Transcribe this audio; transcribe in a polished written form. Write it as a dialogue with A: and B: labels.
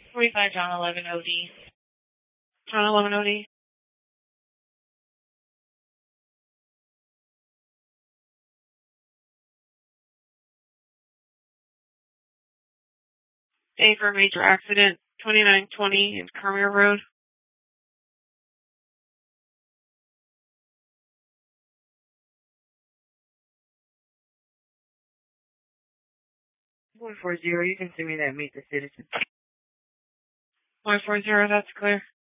A: 45 John 11 OD. John 11 OD. A for a major accident, 2920 in Carmere Road.
B: $140, you can send me that Meet the Citizen.
A: 140, that's clear.